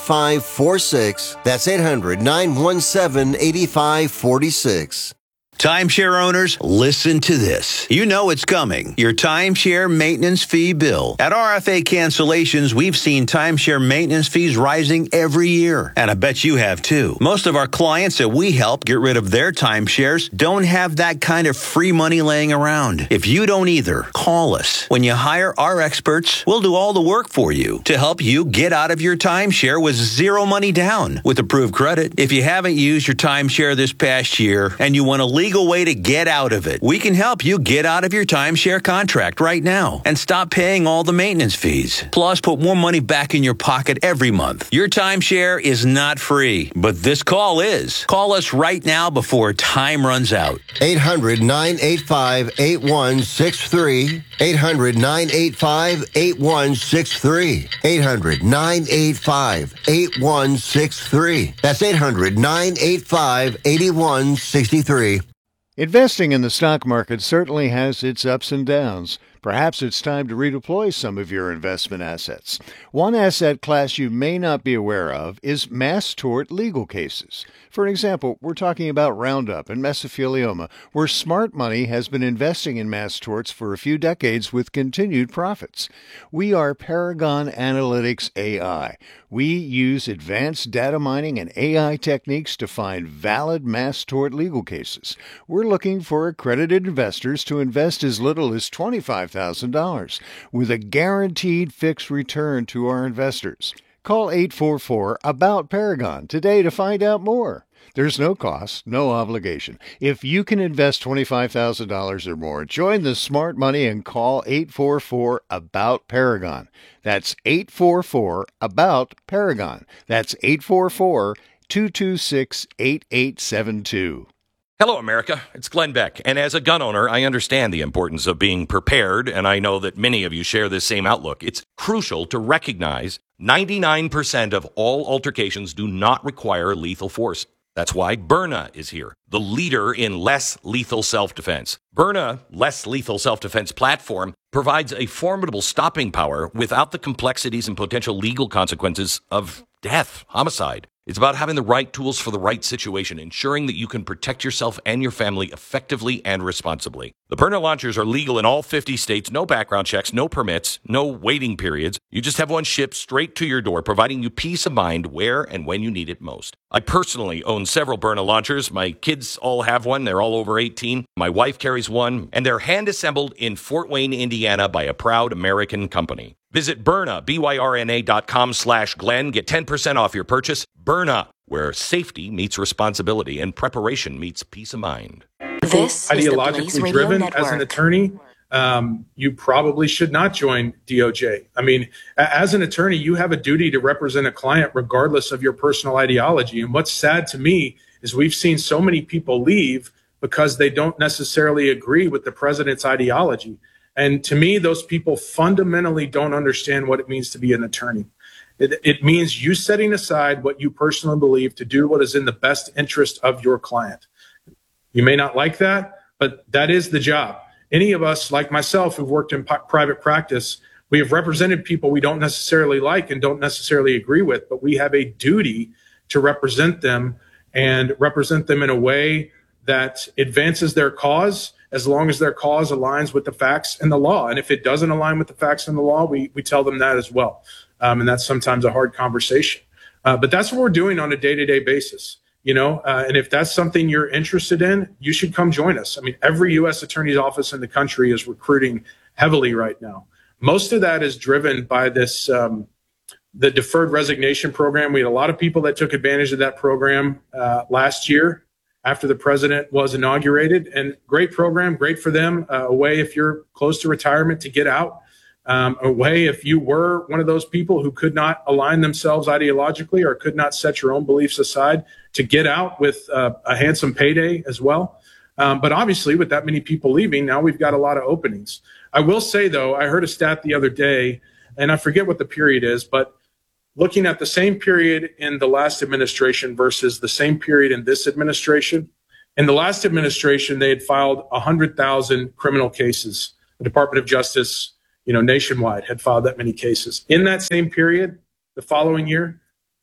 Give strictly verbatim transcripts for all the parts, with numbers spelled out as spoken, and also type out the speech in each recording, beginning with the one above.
five four six. That's eight hundred, nine one seven, eight five four six. Timeshare owners, listen to this. You know it's coming. Your timeshare maintenance fee bill. At R F A Cancellations, we've seen timeshare maintenance fees rising every year. And I bet you have too. Most of our clients that we help get rid of their timeshares don't have that kind of free money laying around. If you don't either, call us. When you hire our experts, we'll do all the work for you to help you get out of your timeshare with zero money down with approved credit. If you haven't used your timeshare this past year and you want to leave legal way to get out of it. We can help you get out of your timeshare contract right now and stop paying all the maintenance fees. Plus, put more money back in your pocket every month. Your timeshare is not free, but this call is. Call us right now before time runs out. eight hundred, nine eight five, eight one six three. eight hundred, nine eight five, eight one six three. eight hundred, nine eight five, eight one six three. That's eight hundred, nine eight five, eight one six three. Investing in the stock market certainly has its ups and downs. Perhaps it's time to redeploy some of your investment assets. One asset class you may not be aware of is mass tort legal cases. For example, we're talking about Roundup and mesothelioma, where smart money has been investing in mass torts for a few decades with continued profits. We are Paragon Analytics A I. We use advanced data mining and A I techniques to find valid mass tort legal cases. We're looking for accredited investors to invest as little as twenty-five thousand dollars with a guaranteed fixed return to our investors. Call eight four four, ABOUT Paragon today to find out more. There's no cost, no obligation. If you can invest twenty-five thousand dollars or more, join the smart money and call eight four four, ABOUT Paragon. That's eight four four, ABOUT Paragon. That's eight four four, two two six, eight eight seven two. Hello, America. It's Glenn Beck. And as a gun owner, I understand the importance of being prepared, and I know that many of you share this same outlook. It's crucial to recognize ninety-nine percent of all altercations do not require lethal force. That's why Byrna is here, the leader in less lethal self-defense. Byrna, less lethal self-defense platform, provides a formidable stopping power without the complexities and potential legal consequences of death, homicide. It's about having the right tools for the right situation, ensuring that you can protect yourself and your family effectively and responsibly. The Byrna launchers are legal in all fifty states, no background checks, no permits, no waiting periods. You just have one shipped straight to your door, providing you peace of mind where and when you need it most. I personally own several Byrna launchers. My kids all have one. They're all over eighteen. My wife carries one, and they're hand-assembled in Fort Wayne, Indiana by a proud American company. Visit Byrna, B Y R N A dot com slash Glenn. Get ten percent off your purchase. Byrna, where safety meets responsibility and preparation meets peace of mind. This ideologically driven as an attorney, um, you probably should not join D O J. I mean, as an attorney, you have a duty to represent a client regardless of your personal ideology. And what's sad to me is we've seen so many people leave because they don't necessarily agree with the president's ideology. And to me, those people fundamentally don't understand what it means to be an attorney. It, it means you setting aside what you personally believe to do what is in the best interest of your client. You may not like that, but that is the job. Any of us, like myself, who've worked in p- private practice, we have represented people we don't necessarily like and don't necessarily agree with, but we have a duty to represent them and represent them in a way that advances their cause, as long as their cause aligns with the facts and the law. And if it doesn't align with the facts and the law, we, we tell them that as well. Um, and that's sometimes a hard conversation. Uh, but that's what we're doing on a day-to-day basis, you know, uh, and if that's something you're interested in, you should come join us. I mean, every U S attorney's office in the country is recruiting heavily right now. Most of that is driven by this, um, the deferred resignation program. We had a lot of people that took advantage of that program uh, last year after the president was inaugurated, and great program, great for them, uh, a way if you're close to retirement to get out, um, a way if you were one of those people who could not align themselves ideologically or could not set your own beliefs aside, to get out with uh, a handsome payday as well. Um, but obviously with that many people leaving, now we've got a lot of openings. I will say though, I heard a stat the other day, and I forget what the period is, but looking at the same period in the last administration versus the same period in this administration, in the last administration, they had filed one hundred thousand criminal cases. The Department of Justice, you know, nationwide had filed that many cases. In that same period, the following year,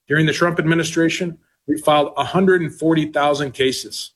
During the Trump administration, we filed one hundred forty thousand cases.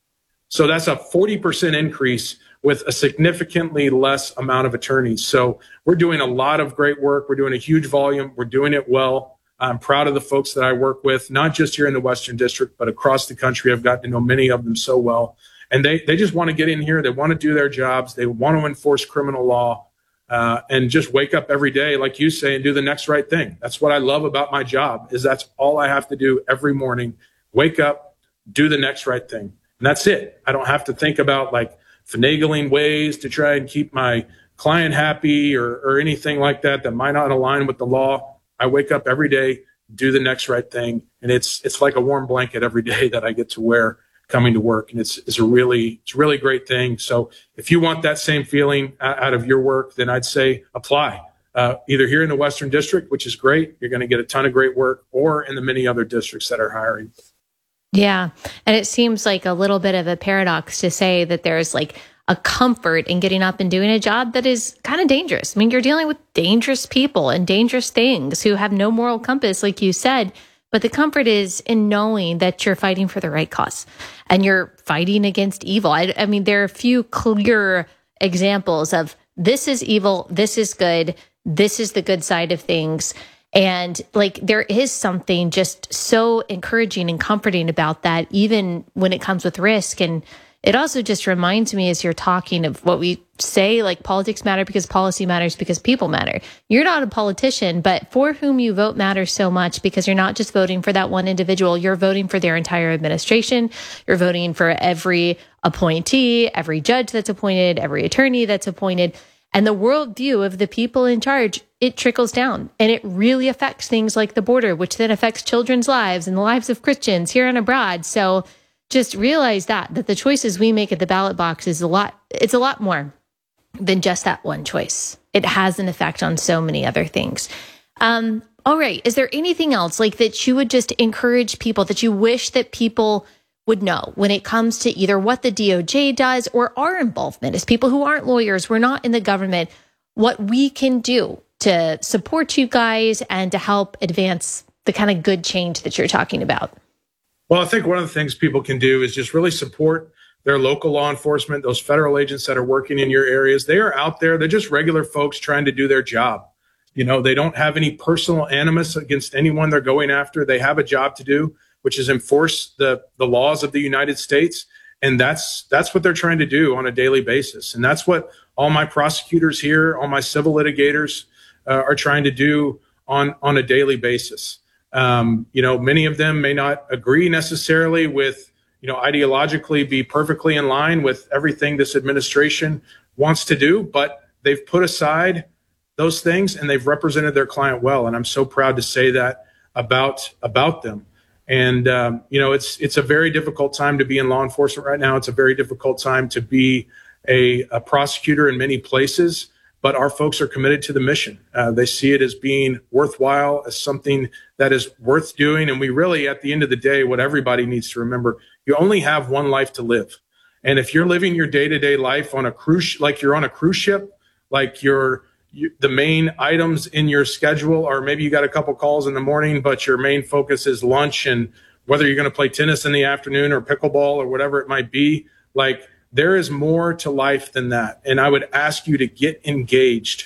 So that's a forty percent increase with a significantly less amount of attorneys. So we're doing a lot of great work. We're doing a huge volume. We're doing it well. I'm proud of the folks that I work with, not just here in the Western District, but across the country. I've gotten to know many of them so well. And they, they just want to get in here. They want to do their jobs. They want to enforce criminal law uh, and just wake up every day, like you say, and do the next right thing. That's what I love about my job, is that's all I have to do every morning. Wake up, do the next right thing. And that's it. I don't have to think about like finagling ways to try and keep my client happy or, or anything like that that might not align with the law. I wake up every day, do the next right thing. And it's it's like a warm blanket every day that I get to wear coming to work. And it's, it's a really, it's a really great thing. So if you want that same feeling out of your work, then I'd say apply. Uh, either here in the Western District, which is great, you're going to get a ton of great work, or in the many other districts that are hiring. Yeah. And it seems like a little bit of a paradox to say that there's like a comfort in getting up and doing a job that is kind of dangerous. I mean, you're dealing with dangerous people and dangerous things who have no moral compass, like you said. But the comfort is in knowing that you're fighting for the right cause and you're fighting against evil. I, I mean, there are a few clear examples of this is evil, this is good, this is the good side of things. And like, there is something just so encouraging and comforting about that, even when it comes with risk. And it also just reminds me, as you're talking, of what we say, like politics matter because policy matters because people matter. You're not a politician, but for whom you vote matters so much, because you're not just voting for that one individual. You're voting for their entire administration. You're voting for every appointee, every judge that's appointed, every attorney that's appointed. And the worldview of the people in charge, it trickles down, and it really affects things like the border, which then affects children's lives and the lives of Christians here and abroad. So just realize that, that the choices we make at the ballot box is a lot, it's a lot more than just that one choice. It has an effect on so many other things. Um, all right. Is there anything else like that you would just encourage people, that you wish that people would know when it comes to either what the D O J does or our involvement as people who aren't lawyers, we're not in the government, what we can do to support you guys and to help advance the kind of good change that you're talking about? Well, I think one of the things people can do is just really support their local law enforcement, those federal agents that are working in your areas. They are out there. They're just regular folks trying to do their job. You know, they don't have any personal animus against anyone they're going after. They have a job to do, which is enforce the, the laws of the United States. And that's that's what they're trying to do on a daily basis. And that's what all my prosecutors here, all my civil litigators uh, are trying to do on, on a daily basis. Um, you know, many of them may not agree necessarily with, you know, ideologically be perfectly in line with everything this administration wants to do, but they've put aside those things and they've represented their client well. And I'm so proud to say that about about them. And, um, you know, it's it's a very difficult time to be in law enforcement right now. It's a very difficult time to be a, a prosecutor in many places. But our folks are committed to the mission. Uh, they see it as being worthwhile, as something that is worth doing. And we really, at the end of the day, what everybody needs to remember, you only have one life to live. And if you're living your day-to-day life on a cruise, like you're on a cruise ship, like you're you, the main items in your schedule, or maybe you got a couple calls in the morning, but your main focus is lunch and whether you're going to play tennis in the afternoon or pickleball or whatever it might be, like, there is more to life than that. And I would ask you to get engaged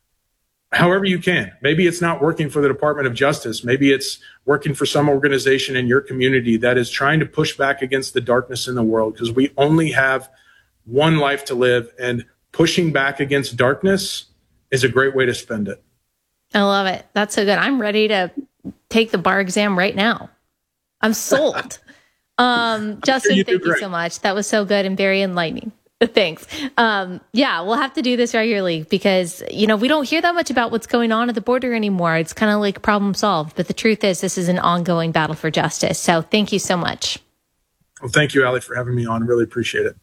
however you can. Maybe it's not working for the Department of Justice. Maybe it's working for some organization in your community that is trying to push back against the darkness in the world, because we only have one life to live, and pushing back against darkness is a great way to spend it. I love it. That's so good. I'm ready to take the bar exam right now. I'm sold. Um, Justin, you thank you so much. That was so good and very enlightening. Thanks. Um, yeah, we'll have to do this regularly because, you know, we don't hear that much about what's going on at the border anymore. It's kind of like problem solved. But the truth is, this is an ongoing battle for justice. So thank you so much. Well, thank you, Allie, for having me on. Really appreciate it.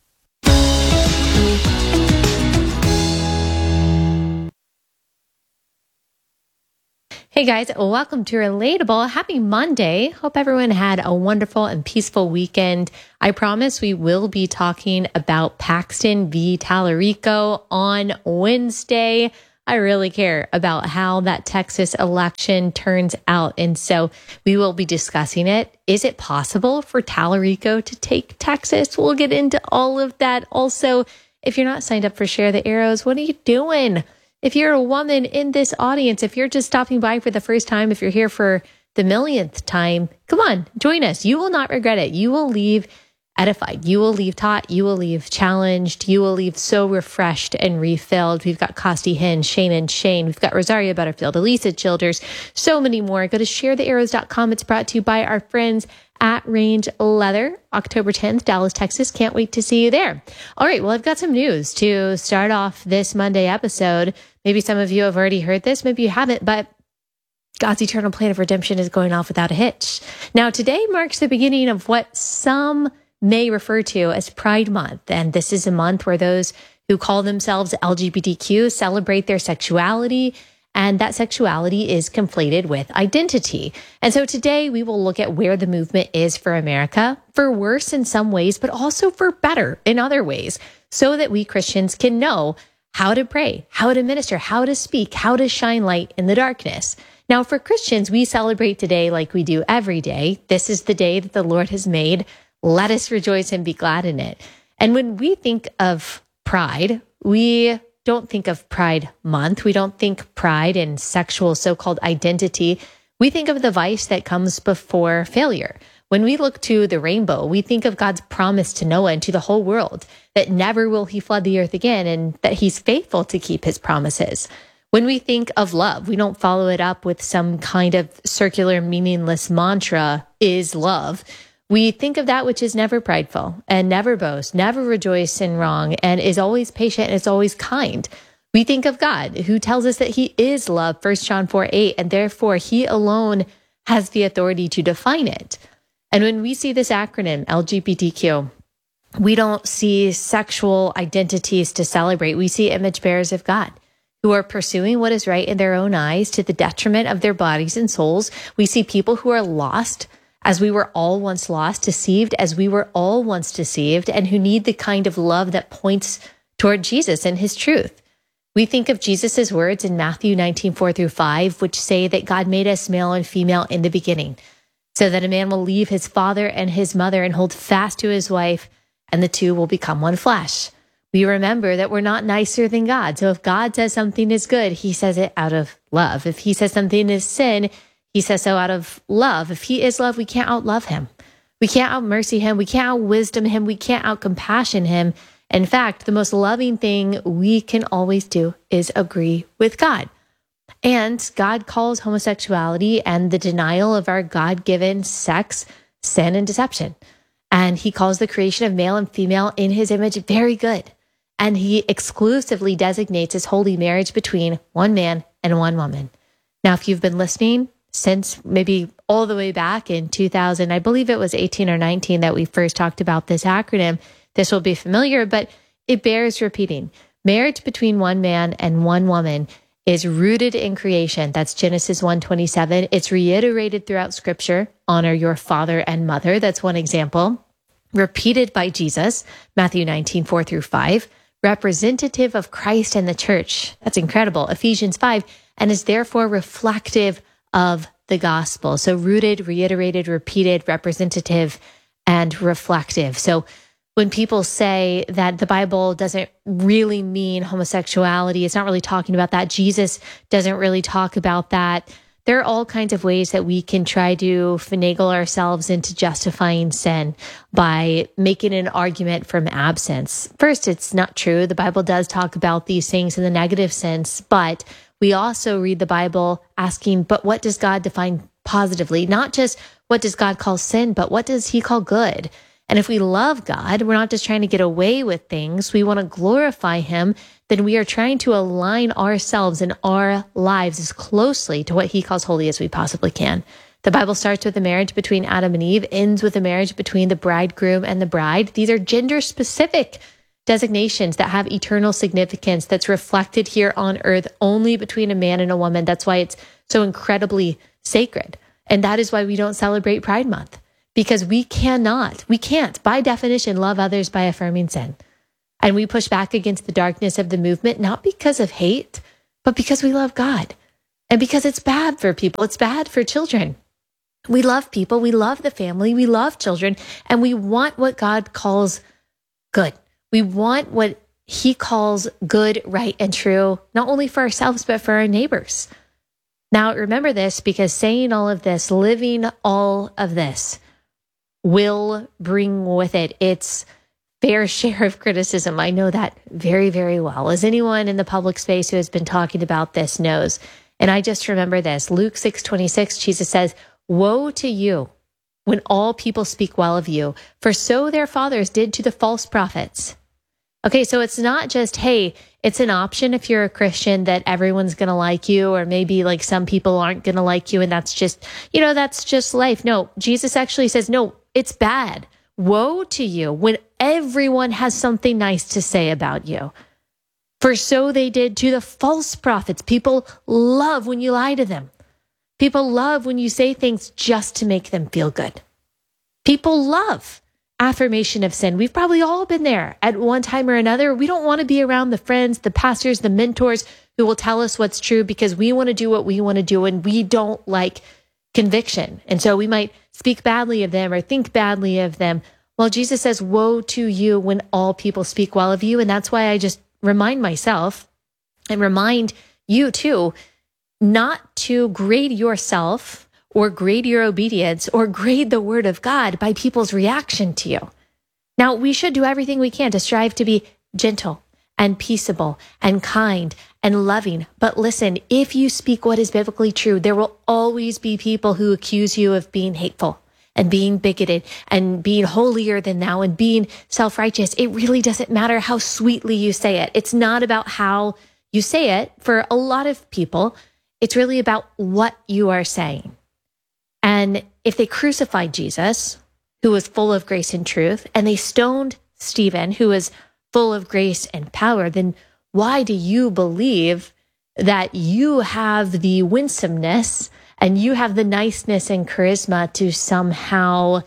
Hey guys, welcome to Relatable. Happy Monday. Hope everyone had a wonderful and peaceful weekend. I promise we will be talking about Paxton v. Tallarico on Wednesday. I really care about how that Texas election turns out. And so we will be discussing it. Is it possible for Tallarico to take Texas? We'll get into all of that. Also, if you're not signed up for Share the Arrows, what are you doing? If you're a woman in this audience, if you're just stopping by for the first time, if you're here for the millionth time, come on, join us. You will not regret it. You will leave edified. You will leave taught. You will leave challenged. You will leave so refreshed and refilled. We've got Costi Hinn, Shane and Shane. We've got Rosaria Butterfield, Elisa Childers, so many more. Go to share the arrows dot com. It's brought to you by our friends at Range Leather, October tenth, Dallas, Texas. Can't wait to see you there. All right. Well, I've got some news to start off this Monday episode. Maybe some of you have already heard this. Maybe you haven't, but God's eternal plan of redemption is going off without a hitch. Now, today marks the beginning of what some may refer to as Pride Month. And this is a month where those who call themselves L G B T Q celebrate their sexuality, and that sexuality is conflated with identity. And so today we will look at where the movement is for America, for worse in some ways, but also for better in other ways, so that we Christians can know how to pray, how to minister, how to speak, how to shine light in the darkness. Now, for Christians, we celebrate today like we do every day. This is the day that the Lord has made. Let us rejoice and be glad in it. And when we think of pride, we don't think of Pride Month. We don't think pride and sexual so-called identity. We think of the vice that comes before failure. When we look to the rainbow, we think of God's promise to Noah and to the whole world that never will he flood the earth again, and that he's faithful to keep his promises. When we think of love, we don't follow it up with some kind of circular, meaningless mantra, is love. We think of that which is never prideful and never boast, never rejoice in wrong, and is always patient and is always kind. We think of God, who tells us that he is love, First John four eight, and therefore he alone has the authority to define it. And when we see this acronym, L G B T Q, we don't see sexual identities to celebrate. We see image bearers of God who are pursuing what is right in their own eyes to the detriment of their bodies and souls. We see people who are lost, as we were all once lost, deceived as we were all once deceived, and who need the kind of love that points toward Jesus and his truth. We think of Jesus's words in Matthew nineteen, four through five, which say that God made us male and female in the beginning, so that a man will leave his father and his mother and hold fast to his wife, and the two will become one flesh. We remember that we're not nicer than God. So if God says something is good, he says it out of love. If he says something is sin, he says so out of love. If he is love, we can't outlove him. We can't out-mercy him. We can't out-wisdom him. We can't out-compassion him. In fact, the most loving thing we can always do is agree with God. And God calls homosexuality and the denial of our God-given sex sin and deception. And he calls the creation of male and female in his image very good. And he exclusively designates his holy marriage between one man and one woman. Now, if you've been listening since maybe all the way back in two thousand, I believe it was eighteen or nineteen that we first talked about this acronym, this will be familiar, but it bears repeating. Marriage between one man and one woman is rooted in creation. That's Genesis one twenty-seven. It's reiterated throughout Scripture. Honor your father and mother. That's one example. Repeated by Jesus, Matthew nineteen, four through five. Representative of Christ and the church. That's incredible. Ephesians five, and is therefore reflective of the gospel. So rooted, reiterated, repeated, representative, and reflective. So when people say that the Bible doesn't really mean homosexuality, it's not really talking about that. Jesus doesn't really talk about that. There are all kinds of ways that we can try to finagle ourselves into justifying sin by making an argument from absence. First, it's not true. The Bible does talk about these things in the negative sense, but we also read the Bible asking, but what does God define positively? Not just what does God call sin, but what does he call good? And if we love God, we're not just trying to get away with things. We want to glorify him. Then we are trying to align ourselves and our lives as closely to what he calls holy as we possibly can. The Bible starts with a marriage between Adam and Eve, ends with a marriage between the bridegroom and the bride. These are gender-specific designations that have eternal significance that's reflected here on earth only between a man and a woman. That's why it's so incredibly sacred. And that is why we don't celebrate Pride Month. Because we cannot, we can't, by definition, love others by affirming sin. And we push back against the darkness of the movement, not because of hate, but because we love God and because it's bad for people. It's bad for children. We love people. We love the family. We love children, and we want what God calls good. We want what he calls good, right, and true, not only for ourselves, but for our neighbors. Now, remember this, because saying all of this, living all of this, will bring with it its fair share of criticism. I know that very, very well. As anyone in the public space who has been talking about this knows. And I just remember this. Luke six twenty-six, Jesus says, "Woe to you when all people speak well of you, for so their fathers did to the false prophets." Okay, so it's not just, hey, it's an option if you're a Christian that everyone's going to like you, or maybe like some people aren't going to like you, and that's just, you know, that's just life. No, Jesus actually says, no, it's bad. Woe to you when everyone has something nice to say about you. For so they did to the false prophets. People love when you lie to them. People love when you say things just to make them feel good. People love affirmation of sin. We've probably all been there at one time or another. We don't want to be around the friends, the pastors, the mentors who will tell us what's true because we want to do what we want to do, and we don't like conviction. And so we might speak badly of them or think badly of them. Well, Jesus says, woe to you when all people speak well of you. And that's why I just remind myself and remind you too, not to grade yourself or grade your obedience, or grade the word of God by people's reaction to you. Now, we should do everything we can to strive to be gentle and peaceable and kind and loving. But listen, if you speak what is biblically true, there will always be people who accuse you of being hateful and being bigoted and being holier than thou and being self-righteous. It really doesn't matter how sweetly you say it. It's not about how you say it for a lot of people. It's really about what you are saying. And if they crucified Jesus, who was full of grace and truth, and they stoned Stephen, who was full of grace and power, then why do you believe that you have the winsomeness and you have the niceness and charisma to somehow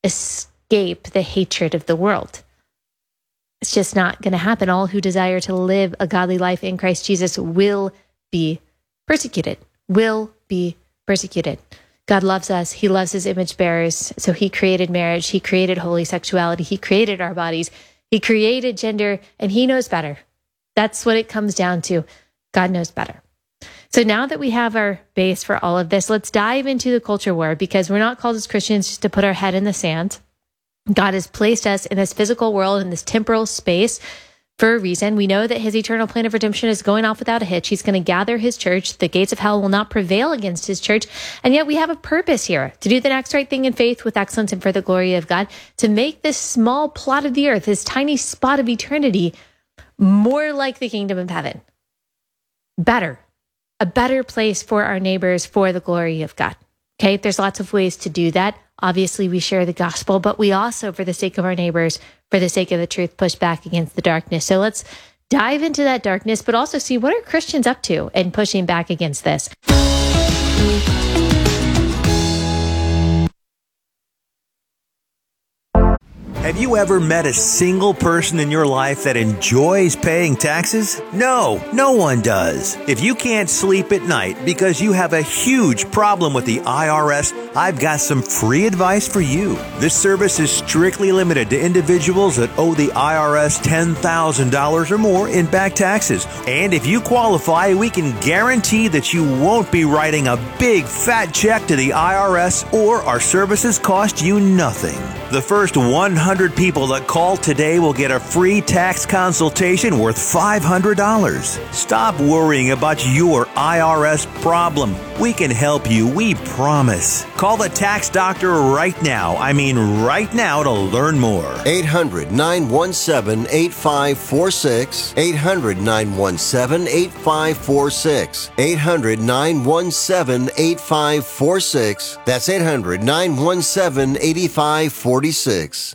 escape the hatred of the world? It's just not going to happen. All who desire to live a godly life in Christ Jesus will be persecuted, will be persecuted. God loves us. He loves his image bearers. So he created marriage. He created holy sexuality. He created our bodies. He created gender, and he knows better. That's what it comes down to. God knows better. So now that we have our base for all of this, let's dive into the culture war, because we're not called as Christians just to put our head in the sand. God has placed us in this physical world, in this temporal space, for a reason. We know that his eternal plan of redemption is going off without a hitch. He's going to gather his church. The gates of hell will not prevail against his church. And yet we have a purpose here to do the next right thing in faith with excellence and for the glory of God, to make this small plot of the earth, this tiny spot of eternity, more like the kingdom of heaven. Better. A better place for our neighbors for the glory of God. Okay, there's lots of ways to do that. Obviously, we share the gospel, but we also, for the sake of our neighbors, for the sake of the truth, push back against the darkness. So let's dive into that darkness, but also see what are Christians up to in pushing back against this. Have you ever met a single person in your life that enjoys paying taxes? No, no one does. If you can't sleep at night because you have a huge problem with the I R S, I've got some free advice for you. This service is strictly limited to individuals that owe the I R S ten thousand dollars or more in back taxes. And if you qualify, we can guarantee that you won't be writing a big fat check to the I R S, or our services cost you nothing. The first one hundred people that call today will get a free tax consultation worth five hundred dollars. Stop worrying about your I R S problem. We can help you, we promise. Call the tax doctor right now. I mean right now to learn more. eight hundred, nine one seven, eight five four six. eight hundred, nine one seven, eight five four six. eight hundred, nine one seven, eight five four six. That's eight hundred, nine one seven, eight five four six.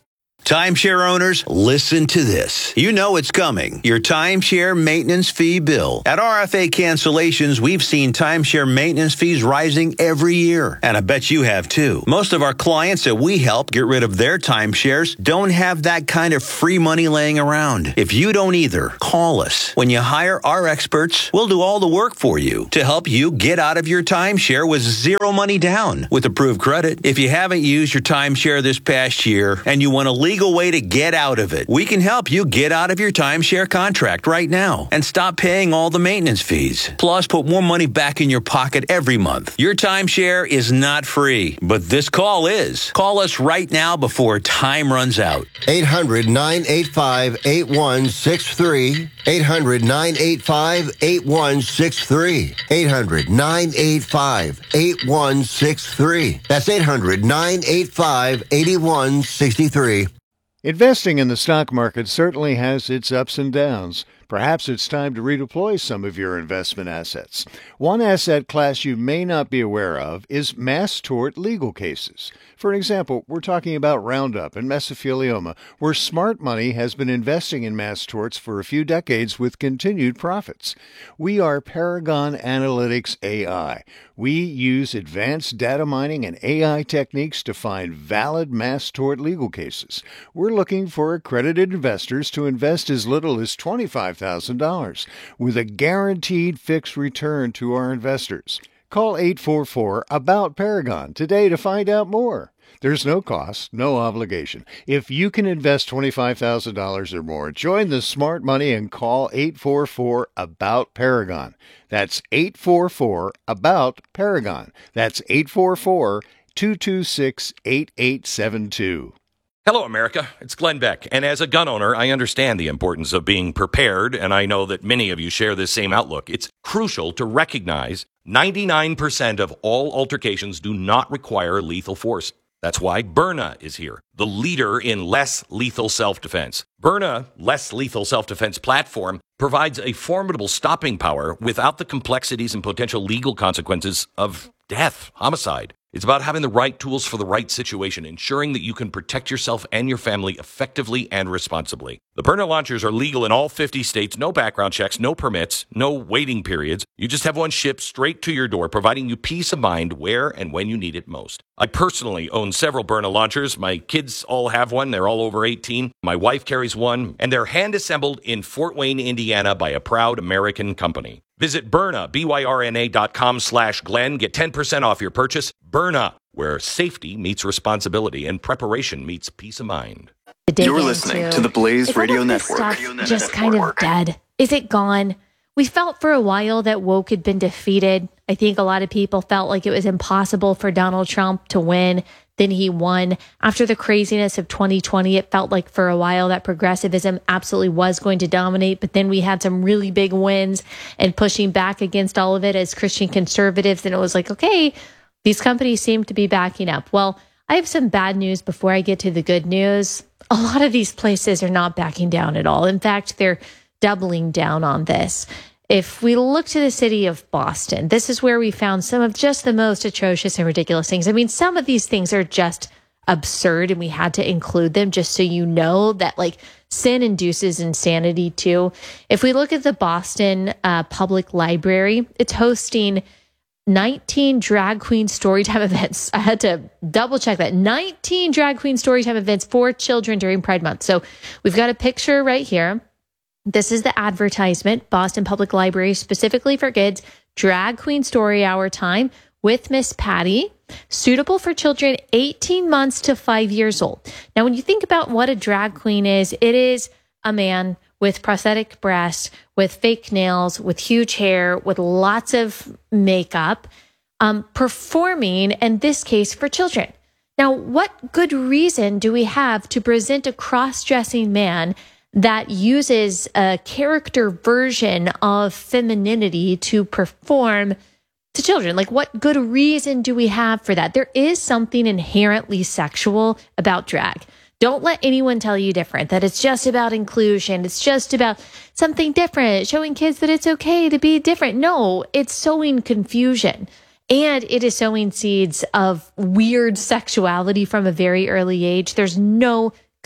Timeshare owners, listen to this. You know it's coming. Your timeshare maintenance fee bill. At R F A Cancellations, we've seen timeshare maintenance fees rising every year. And I bet you have too. Most of our clients that we help get rid of their timeshares don't have that kind of free money laying around. If you don't either, call us. When you hire our experts, we'll do all the work for you to help you get out of your timeshare with zero money down with approved credit. If you haven't used your timeshare this past year and you want a legal way to get out of it, we can help you get out of your timeshare contract right now and stop paying all the maintenance fees. Plus, put more money back in your pocket every month. Your timeshare is not free, but this call is. Call us right now before time runs out. eight hundred, nine eight five, eight one six three. eight hundred, nine eight five, eight one six three. eight hundred, nine eight five, eight one six three. That's eight hundred, nine eight five, eight one six three. Investing in the stock market certainly has its ups and downs. Perhaps it's time to redeploy some of your investment assets. One asset class you may not be aware of is mass tort legal cases. For example, we're talking about Roundup and mesothelioma, where smart money has been investing in mass torts for a few decades with continued profits. We are Paragon Analytics A I. We use advanced data mining and A I techniques to find valid mass tort legal cases. We're looking for accredited investors to invest as little as twenty-five thousand dollars with a guaranteed fixed return to our investors. Call eight four four, ABOUT Paragon today to find out more. There's no cost, no obligation. If you can invest twenty-five thousand dollars or more, join the smart money and call eight four four, ABOUT Paragon. That's eight four four, ABOUT Paragon. That's eight four four, two two six, eight eight seven two. Hello, America. It's Glenn Beck. And as a gun owner, I understand the importance of being prepared, and I know that many of you share this same outlook. It's crucial to recognize ninety-nine percent of all altercations do not require lethal force. That's why Byrna is here, the leader in less lethal self-defense. Byrna, less lethal self-defense platform, provides a formidable stopping power without the complexities and potential legal consequences of death, homicide. It's about having the right tools for the right situation, ensuring that you can protect yourself and your family effectively and responsibly. The Byrna launchers are legal in all fifty states, no background checks, no permits, no waiting periods. You just have one shipped straight to your door, providing you peace of mind where and when you need it most. I personally own several Byrna launchers. My kids all have one. They're all over eighteen. My wife carries one, and they're hand-assembled in Fort Wayne, Indiana by a proud American company. Visit Byrna, B Y R N A dot com slash Glenn. Get ten percent off your purchase. Byrna, where safety meets responsibility and preparation meets peace of mind. You're listening into, to the Blaze Radio Network. Just kind of dead. Is it gone? We felt for a while that woke had been defeated. I think a lot of people felt like it was impossible for Donald Trump to win. Then he won. After the craziness of twenty twenty, it felt like for a while that progressivism absolutely was going to dominate. But then we had some really big wins and pushing back against all of it as Christian conservatives. And it was like, okay, these companies seem to be backing up. Well, I have some bad news before I get to the good news. A lot of these places are not backing down at all. In fact, they're doubling down on this. If we look to the city of Boston, this is where we found some of just the most atrocious and ridiculous things. I mean, some of these things are just absurd, and we had to include them just so you know that, like, sin induces insanity too. If we look at the Boston uh, Public Library, it's hosting nineteen drag queen storytime events. I had to double check that. nineteen drag queen storytime events for children during Pride Month. So we've got a picture right here. This is the advertisement, Boston Public Library, specifically for kids, drag queen story hour time with Miss Patty, suitable for children eighteen months to five years old. Now, when you think about what a drag queen is, it is a man with prosthetic breasts, with fake nails, with huge hair, with lots of makeup, um, performing, in this case, for children. Now, what good reason do we have to present a cross-dressing man that uses a character version of femininity to perform to children? Like, what good reason do we have for that? There is something inherently sexual about drag. Don't let anyone tell you different, that it's just about inclusion. It's just about something different, showing kids that it's okay to be different. No, it's sowing confusion. And it is sowing seeds of weird sexuality from a very early age. There's no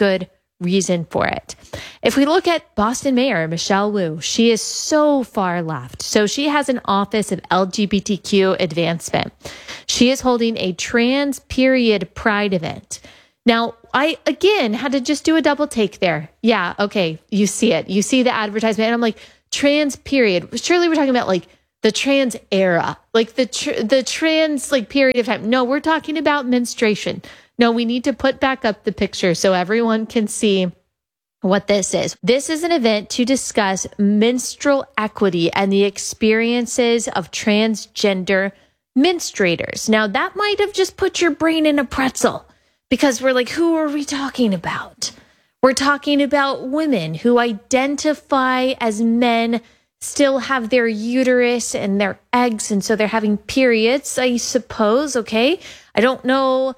good reason for it. If we look at Boston Mayor Michelle Wu, she is so far left. So she has an office of L G B T Q advancement. She is holding a trans period pride event. Now, I, again, had to just do a double take there. Yeah, okay, you see it. You see the advertisement, and I'm like, trans period. Surely we're talking about like the trans era, like the tr- the trans like period of time. No, we're talking about menstruation. No, we need to put back up the picture so everyone can see what this is. This is an event to discuss menstrual equity and the experiences of transgender menstruators. Now, that might have just put your brain in a pretzel, because we're like, who are we talking about? We're talking about women who identify as men, still have their uterus and their eggs, and so they're having periods, I suppose, okay? I don't know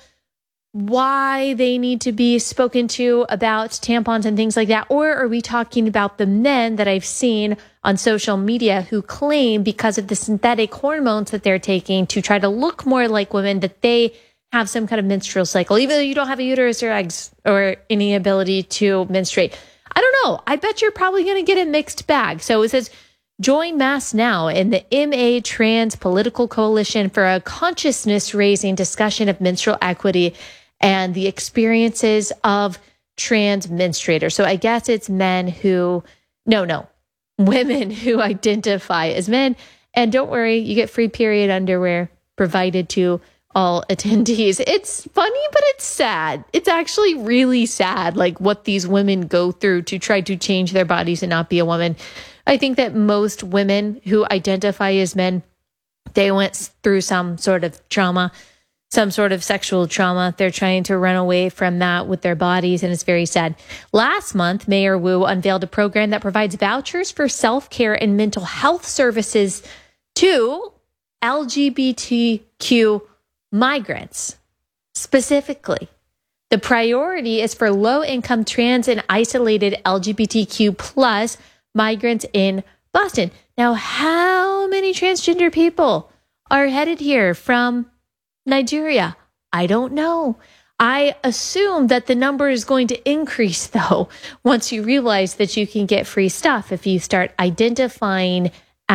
why they need to be spoken to about tampons and things like that. Or are we talking about the men that I've seen on social media who claim because of the synthetic hormones that they're taking to try to look more like women that they have some kind of menstrual cycle, even though you don't have a uterus or eggs or any ability to menstruate? I don't know. I bet you're probably going to get a mixed bag. So it says, join Mass Now in the M A Trans Political Coalition for a consciousness-raising discussion of menstrual equity and the experiences of trans menstruators. So I guess it's men who, no, no, women who identify as men. And don't worry, you get free period underwear provided to all attendees. It's funny, but it's sad. It's actually really sad, like what these women go through to try to change their bodies and not be a woman. I think that most women who identify as men, they went through some sort of trauma, some sort of sexual trauma. They're trying to run away from that with their bodies, and it's very sad. Last month, Mayor Wu unveiled a program that provides vouchers for self-care and mental health services to L G B T Q migrants. Specifically, the priority is for low-income trans and isolated L G B T Q plus migrants in Boston. Now, how many transgender people are headed here from Nigeria? I don't know. I assume that the number is going to increase, though, once you realize that you can get free stuff if you start identifying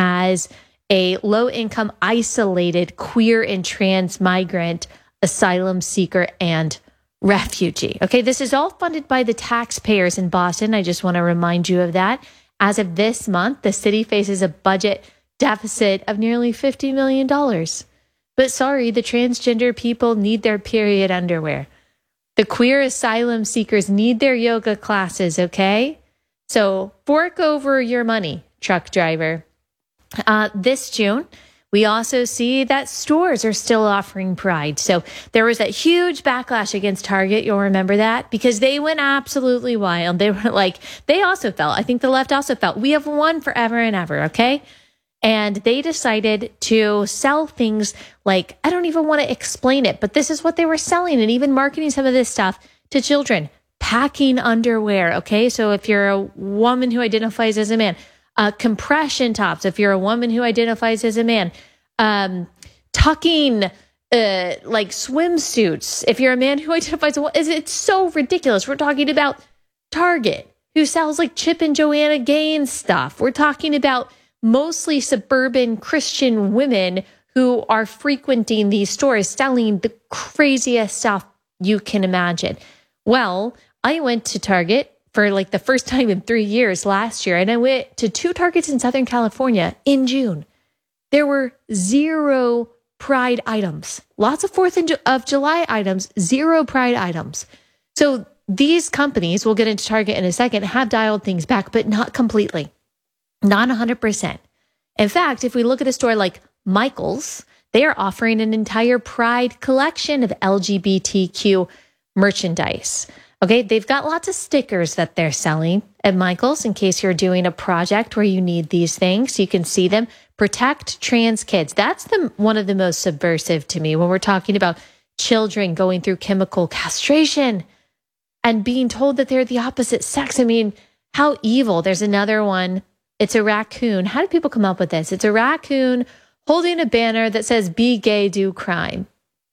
as a low-income, isolated, queer and trans migrant, asylum seeker, and refugee. Okay, this is all funded by the taxpayers in Boston. I just want to remind you of that. As of this month, the city faces a budget deficit of nearly fifty million dollars. But sorry, the transgender people need their period underwear. The queer asylum seekers need their yoga classes, okay? So fork over your money, truck driver. Uh, this June, we also see that stores are still offering Pride. So there was that huge backlash against Target. You'll remember that because they went absolutely wild. They were like, they also felt, I think the left also felt, we have won forever and ever, okay? And they decided to sell things like, I don't even want to explain it, but this is what they were selling and even marketing some of this stuff to children. Packing underwear, okay? So if you're a woman who identifies as a man, Uh, compression tops, if you're a woman who identifies as a man, um, tucking uh, like swimsuits, if you're a man who identifies as a it's so ridiculous. We're talking about Target, who sells like Chip and Joanna Gaines stuff. We're talking about mostly suburban Christian women who are frequenting these stores, selling the craziest stuff you can imagine. Well, I went to Target for like the first time in three years last year. And I went to two Targets in Southern California in June. There were zero Pride items, lots of fourth of July items, zero Pride items. So these companies, we'll get into Target in a second, have dialed things back, but not completely, not one hundred percent. In fact, if we look at a store like Michael's, they are offering an entire Pride collection of L G B T Q merchandise. Okay, they've got lots of stickers that they're selling at Michael's in case you're doing a project where you need these things. You can see them. Protect trans kids. That's the one of the most subversive to me when we're talking about children going through chemical castration and being told that they're the opposite sex. I mean, how evil. There's another one. It's a raccoon. How do people come up with this? It's a raccoon holding a banner that says, "Be gay, do crime."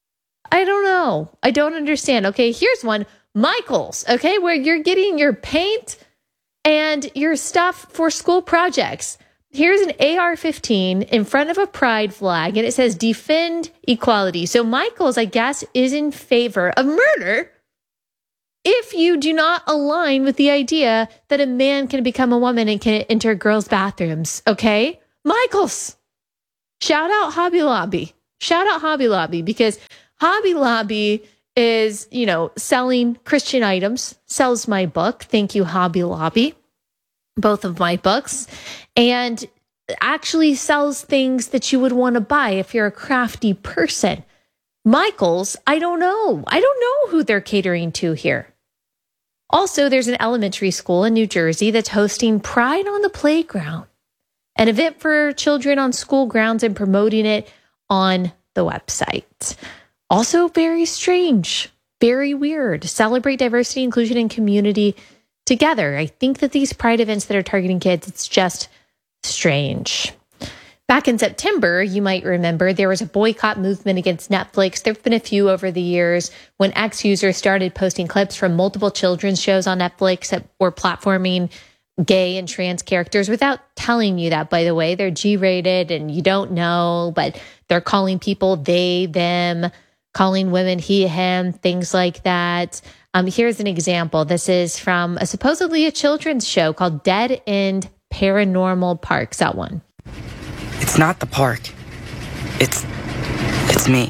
I don't know. I don't understand. Okay, here's one. Michael's, okay, where you're getting your paint and your stuff for school projects. Here's an A R fifteen in front of a pride flag, and it says defend equality. So Michael's, I guess, is in favor of murder if you do not align with the idea that a man can become a woman and can enter girls' bathrooms, okay? Michael's. Shout out Hobby Lobby. Shout out Hobby Lobby, because Hobby Lobby is, you know, selling Christian items, sells my book. Thank you, Hobby Lobby. Both of my books, and actually sells things that you would want to buy if you're a crafty person. Michael's, I don't know. I don't know who they're catering to here. Also, there's an elementary school in New Jersey that's hosting Pride on the Playground, an event for children on school grounds, and promoting it on the website. Also very strange, very weird. Celebrate diversity, inclusion, and community together. I think that these Pride events that are targeting kids, it's just strange. Back in September, you might remember there was a boycott movement against Netflix. There have been a few over the years when ex-users started posting clips from multiple children's shows on Netflix that were platforming gay and trans characters without telling you that, by the way. They're G-rated and you don't know, but they're calling people they, them, calling women he, him, things like that. Um, here's an example. This is from a supposedly a children's show called Dead End Paranormal Parks. That one. It's not the park. It's, it's me.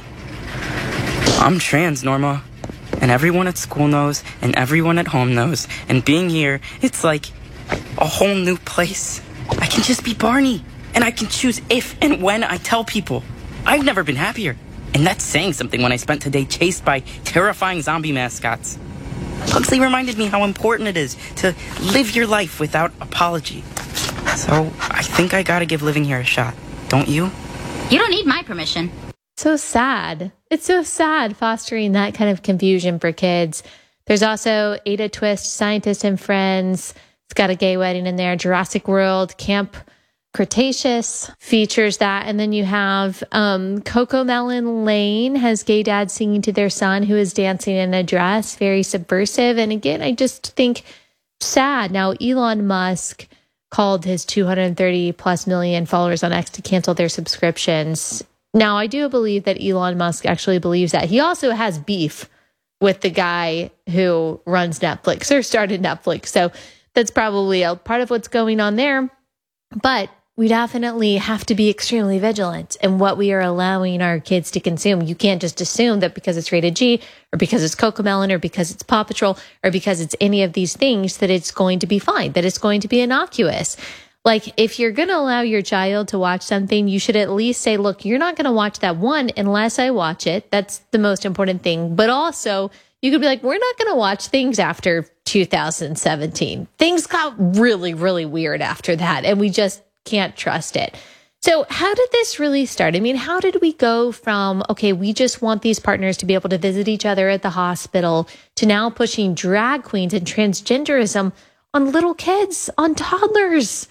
I'm trans, Norma. And everyone at school knows, and everyone at home knows. And being here, it's like a whole new place. I can just be Barney. And I can choose if and when I tell people. I've never been happier. And that's saying something when I spent today chased by terrifying zombie mascots. Huxley reminded me how important it is to live your life without apology. So I think I gotta give living here a shot. Don't you? You don't need my permission. So sad. It's so sad fostering that kind of confusion for kids. There's also Ada Twist, Scientist and Friends. It's got a gay wedding in there. Jurassic World, Camp Cretaceous features that. And then you have um, Cocomelon Lane has gay dads singing to their son who is dancing in a dress. Very subversive. And again, I just think sad. Now, Elon Musk called his two hundred thirty plus million followers on X to cancel their subscriptions. Now, I do believe that Elon Musk actually believes that. He also has beef with the guy who runs Netflix or started Netflix. So that's probably a part of what's going on there. But we definitely have to be extremely vigilant in what we are allowing our kids to consume. You can't just assume that because it's rated G or because it's Cocomelon or because it's Paw Patrol or because it's any of these things that it's going to be fine, that it's going to be innocuous. Like, if you're going to allow your child to watch something, you should at least say, look, you're not going to watch that one unless I watch it. That's the most important thing. But also, you could be like, we're not going to watch things after two thousand seventeen. Things got really, really weird after that, and we just can't trust it. So how did this really start? I mean, how did we go from, okay, we just want these partners to be able to visit each other at the hospital, to now pushing drag queens and transgenderism on little kids, on toddlers?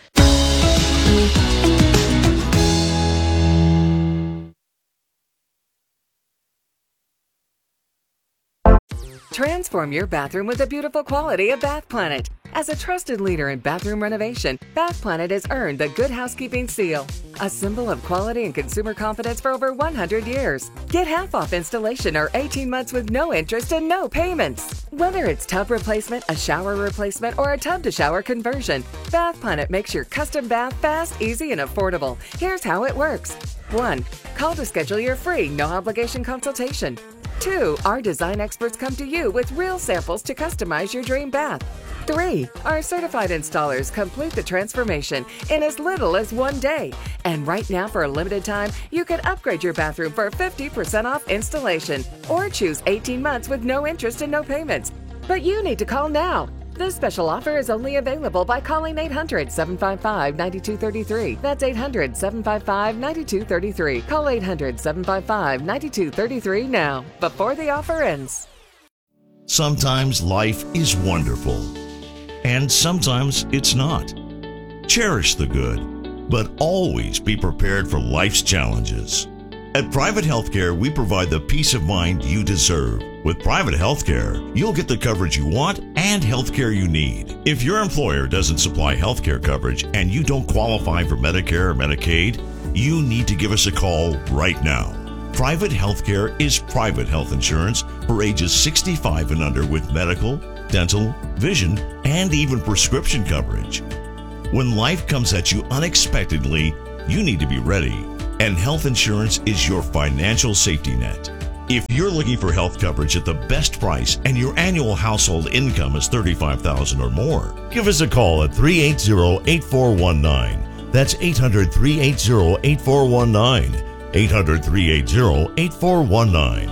Transform your bathroom with the beautiful quality of Bath Planet. As a trusted leader in bathroom renovation, Bath Planet has earned the Good Housekeeping seal, a symbol of quality and consumer confidence for over one hundred years. Get half off installation or eighteen months with no interest and no payments. Whether it's tub replacement, a shower replacement, or a tub-to-shower conversion, Bath Planet makes your custom bath fast, easy, and affordable. Here's how it works. one. Call to schedule your free, no-obligation consultation. two. Our design experts come to you with real samples to customize your dream bath. three. Our certified installers complete the transformation in as little as one day. And right now, for a limited time, you can upgrade your bathroom for fifty percent off installation or choose eighteen months with no interest and no payments. But you need to call now. This special offer is only available by calling eight hundred, seven five five, nine two three three. That's eight hundred, seven five five, nine two three three. Call eight hundred, seven five five, nine two three three now, before the offer ends. Sometimes life is wonderful, and sometimes it's not. Cherish the good, but always be prepared for life's challenges. At Private Healthcare, we provide the peace of mind you deserve. With Private Healthcare, you'll get the coverage you want and healthcare you need. If your employer doesn't supply healthcare coverage and you don't qualify for Medicare or Medicaid, you need to give us a call right now. Private Healthcare is private health insurance for ages sixty-five and under with medical, dental, vision, and even prescription coverage. When life comes at you unexpectedly, you need to be ready. And health insurance is your financial safety net. If you're looking for health coverage at the best price and your annual household income is thirty-five thousand dollars or more, give us a call at three eight zero, eight four one nine. That's eight hundred, three eight zero, eight four one nine. eight hundred, three eight zero, eight four one nine.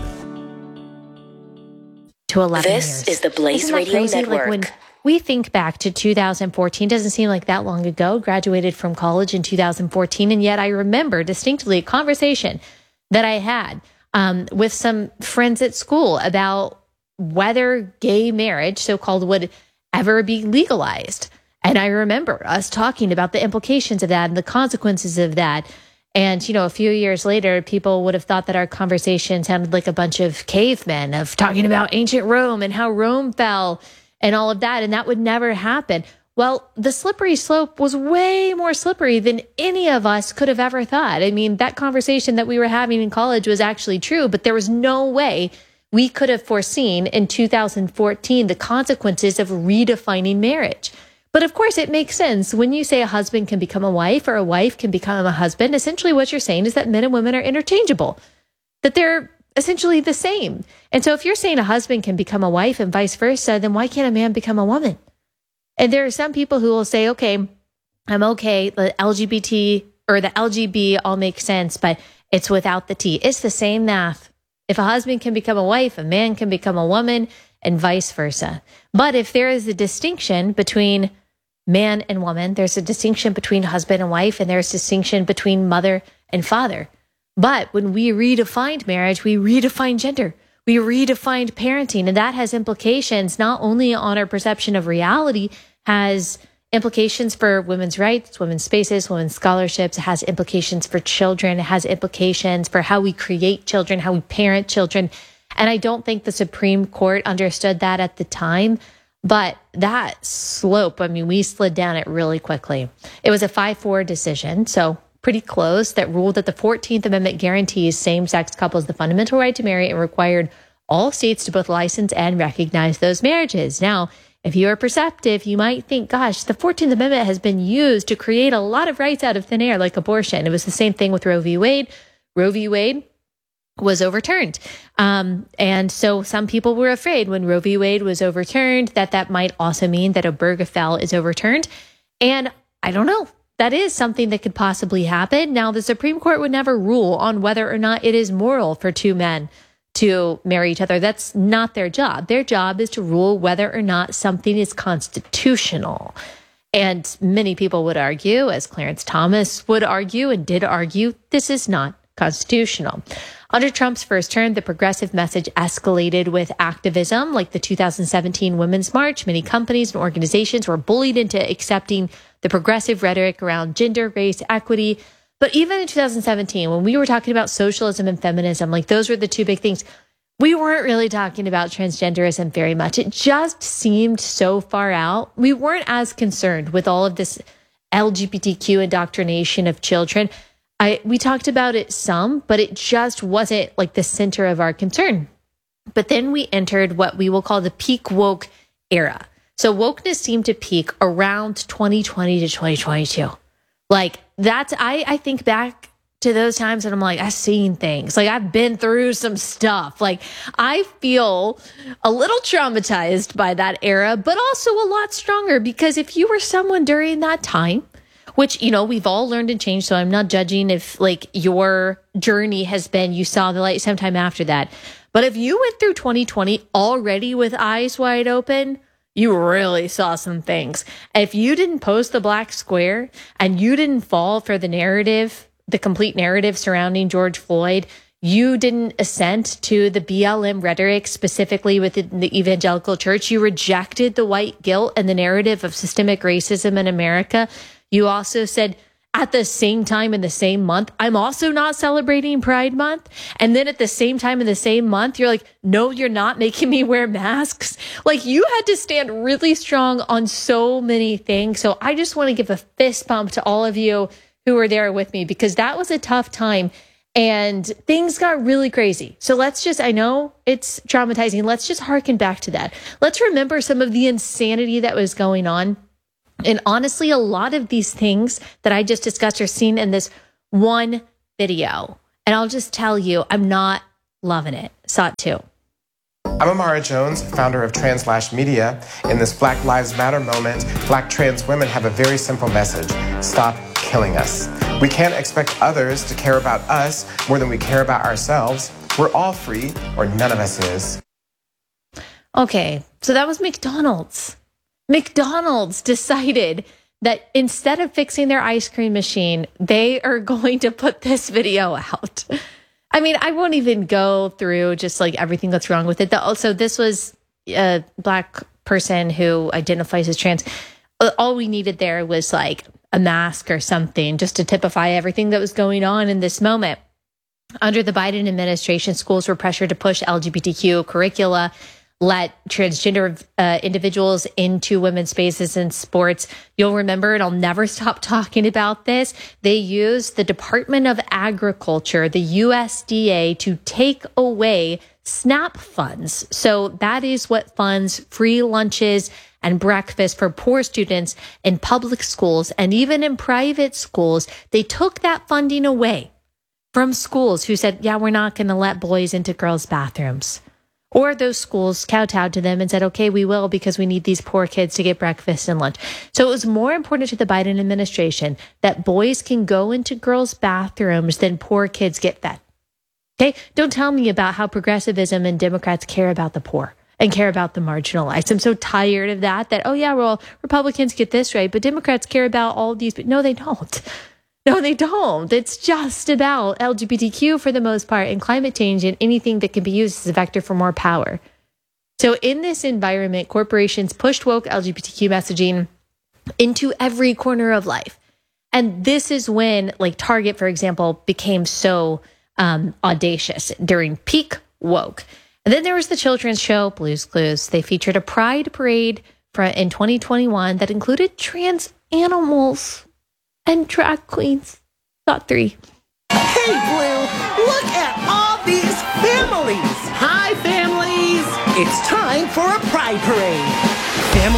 To eleven This years. is the Blaze Isn't that Radio crazy? Network. Like when we think back to two thousand fourteen, doesn't seem like that long ago, graduated from college in two thousand fourteen. And yet I remember distinctly a conversation that I had um, with some friends at school about whether gay marriage, so-called, would ever be legalized. And I remember us talking about the implications of that and the consequences of that. And, you know, a few years later, people would have thought that our conversation sounded like a bunch of cavemen of talking about ancient Rome and how Rome fell and all of that. And that would never happen. Well, the slippery slope was way more slippery than any of us could have ever thought. I mean, that conversation that we were having in college was actually true, but there was no way we could have foreseen in two thousand fourteen the consequences of redefining marriage. But of course, it makes sense. When you say a husband can become a wife or a wife can become a husband, essentially what you're saying is that men and women are interchangeable, that they're essentially the same. And so if you're saying a husband can become a wife and vice versa, then why can't a man become a woman? And there are some people who will say, okay, I'm okay, the L G B T or the L G B all makes sense, but it's without the T. It's the same math. If a husband can become a wife, a man can become a woman, and vice versa. But if there is a distinction between man and woman, there's a distinction between husband and wife, and there's a distinction between mother and father. But when we redefined marriage, we redefined gender. We redefined parenting, and that has implications not only on our perception of reality, has implications for women's rights, women's spaces, women's scholarships. It has implications for children. It has implications for how we create children, how we parent children. And I don't think the Supreme Court understood that at the time. But that slope, I mean, we slid down it really quickly. It was a five four decision, so pretty close, that ruled that the fourteenth Amendment guarantees same-sex couples the fundamental right to marry and required all states to both license and recognize those marriages. Now, if you are perceptive, you might think, gosh, the fourteenth Amendment has been used to create a lot of rights out of thin air, like abortion. It was the same thing with Roe v. Wade. Roe v. Wade was overturned. Um, and so some people were afraid when Roe v. Wade was overturned that that might also mean that Obergefell is overturned. And I don't know. That is something that could possibly happen. Now, the Supreme Court would never rule on whether or not it is moral for two men to marry each other. That's not their job. Their job is to rule whether or not something is constitutional. And many people would argue, as Clarence Thomas would argue and did argue, this is not constitutional. Under Trump's first term, the progressive message escalated with activism, like the two thousand seventeen Women's March. Many companies and organizations were bullied into accepting the progressive rhetoric around gender, race, equity. But even in two thousand seventeen, when we were talking about socialism and feminism, like those were the two big things, we weren't really talking about transgenderism very much. It just seemed so far out. We weren't as concerned with all of this L G B T Q indoctrination of children. I, we talked about it some, but it just wasn't like the center of our concern. But then we entered what we will call the peak woke era. So wokeness seemed to peak around twenty twenty to twenty twenty-two. Like that's, I, I think back to those times and I'm like, I've seen things. Like I've been through some stuff. Like I feel a little traumatized by that era, but also a lot stronger because if you were someone during that time, which, you know, we've all learned and changed. So I'm not judging if like your journey has been, you saw the light sometime after that. But if you went through twenty twenty already with eyes wide open, you really saw some things. And if you didn't post the black square and you didn't fall for the narrative, the complete narrative surrounding George Floyd, you didn't assent to the B L M rhetoric, specifically within the evangelical church. You rejected the white guilt and the narrative of systemic racism in America. You also said at the same time in the same month, I'm also not celebrating Pride Month. And then at the same time in the same month, you're like, no, you're not making me wear masks. Like, you had to stand really strong on so many things. So I just want to give a fist bump to all of you who were there with me, because that was a tough time and things got really crazy. So let's just, I know it's traumatizing. Let's just harken back to that. Let's remember some of the insanity that was going on. And honestly, a lot of these things that I just discussed are seen in this one video. And I'll just tell you, I'm not loving it. Saw it too. I'm Amara Jones, founder of Translash Media. In this Black Lives Matter moment, Black trans women have a very simple message. Stop killing us. We can't expect others to care about us more than we care about ourselves. We're all free, or none of us is. Okay, so that was McDonald's. McDonald's decided that instead of fixing their ice cream machine, they are going to put this video out. I mean, I won't even go through just like everything that's wrong with it. Also, this was a Black person who identifies as trans. All we needed there was like a mask or something just to typify everything that was going on in this moment. Under the Biden administration, schools were pressured to push L G B T Q curricula, let transgender uh, individuals into women's spaces in sports. You'll remember, and I'll never stop talking about this, they used the Department of Agriculture, the U S D A, to take away SNAP funds. So that is what funds free lunches and breakfast for poor students in public schools and even in private schools. They took that funding away from schools who said, yeah, we're not going to let boys into girls' bathrooms. Or those schools kowtowed to them and said, okay, we will, because we need these poor kids to get breakfast and lunch. So it was more important to the Biden administration that boys can go into girls' bathrooms than poor kids get fed. Okay? Don't tell me about how progressivism and Democrats care about the poor and care about the marginalized. I'm so tired of that, that, oh yeah, well, Republicans get this right, but Democrats care about all these. But no, they don't. No, they don't. It's just about L G B T Q for the most part, and climate change and anything that can be used as a vector for more power. So in this environment, corporations pushed woke L G B T Q messaging into every corner of life. And this is when, like, Target, for example, became so um, audacious during peak woke. And then there was the children's show, Blue's Clues. They featured a pride parade for, in twenty twenty-one that included trans animals and drag queens. Got three. Hey, Blue, look at all these families. Hi, families. It's time for a pride parade.